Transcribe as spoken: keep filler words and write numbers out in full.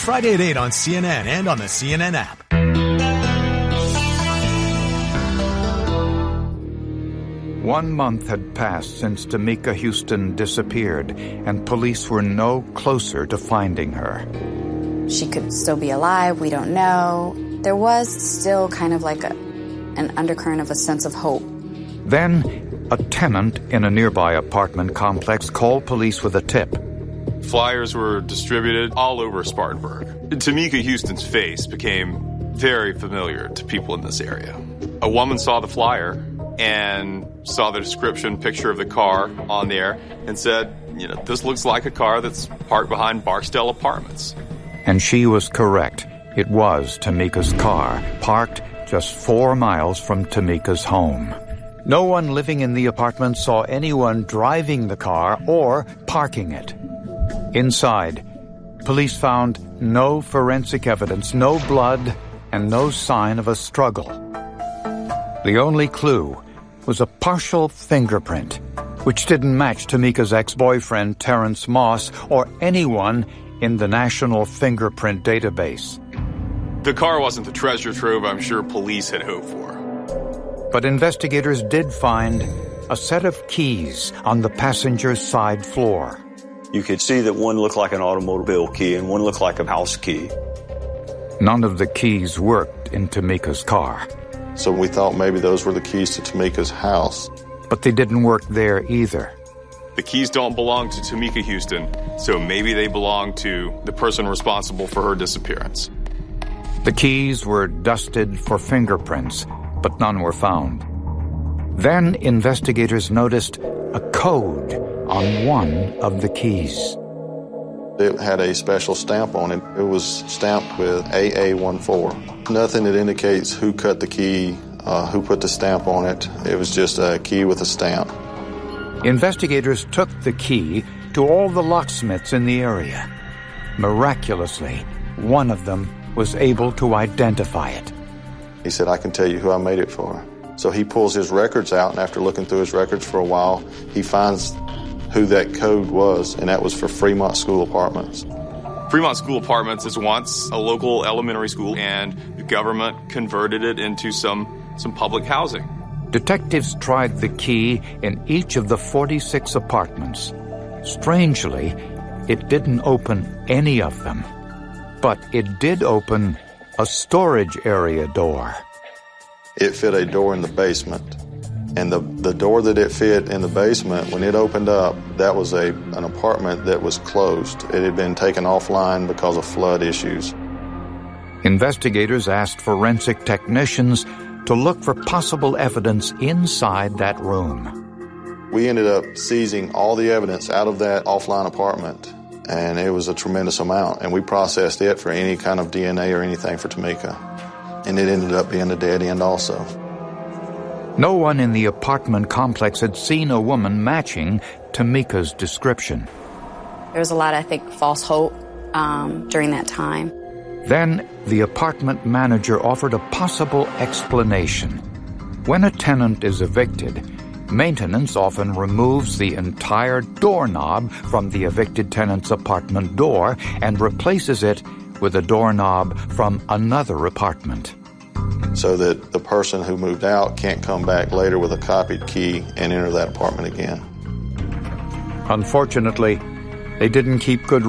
Friday at eight on C N N and on the C N N app. One month had passed since Tamika Houston disappeared, and police were no closer to finding her. She could still be alive, we don't know. There was still kind of like a, an undercurrent of a sense of hope. Then, a tenant in a nearby apartment complex called police with a tip. Flyers were distributed all over Spartanburg. Tamika Houston's face became very familiar to people in this area. A woman saw the flyer and saw the description picture of the car on there and said, you know, this looks like a car that's parked behind Barksdale Apartments. And she was correct. It was Tamika's car, parked just four miles from Tamika's home. No one living in the apartment saw anyone driving the car or parking it. Inside, police found no forensic evidence, no blood, and no sign of a struggle. The only clue was a partial fingerprint, which didn't match Tamika's ex-boyfriend, Terrence Moss, or anyone in the National Fingerprint Database. The car wasn't the treasure trove I'm sure police had hoped for. But investigators did find a set of keys on the passenger's side floor. You could see that one looked like an automobile key and one looked like a house key. None of the keys worked in Tamika's car. So we thought maybe those were the keys to Tamika's house. But they didn't work there either. The keys don't belong to Tamika Houston, so maybe they belong to the person responsible for her disappearance. The keys were dusted for fingerprints, but none were found. Then investigators noticed a code on one of the keys. It had a special stamp on it. It was stamped with A A fourteen. Nothing that indicates who cut the key, uh, who put the stamp on it. It was just a key with a stamp. Investigators took the key to all the locksmiths in the area. Miraculously, one of them was able to identify it. He said, I can tell you who I made it for. So he pulls his records out, and after looking through his records for a while, he finds who that code was, and that was for Fremont School Apartments. Fremont School Apartments is once a local elementary school, and the government converted it into some, some public housing. Detectives tried the key in each of the forty-six apartments. Strangely, it didn't open any of them. But it did open a storage area door. It fit a door in the basement. And the, the door that it fit in the basement, when it opened up, that was a an apartment that was closed. It had been taken offline because of flood issues. Investigators asked forensic technicians to look for possible evidence inside that room. We ended up seizing all the evidence out of that offline apartment, and it was a tremendous amount. And we processed it for any kind of D N A or anything for Tamika. And it ended up being a dead end also. No one in the apartment complex had seen a woman matching Tamika's description. There was a lot, I think, false hope um, during that time. Then the apartment manager offered a possible explanation. When a tenant is evicted, maintenance often removes the entire doorknob from the evicted tenant's apartment door and replaces it with a doorknob from another apartment. So that the person who moved out can't come back later with a copied key and enter that apartment again. Unfortunately, they didn't keep good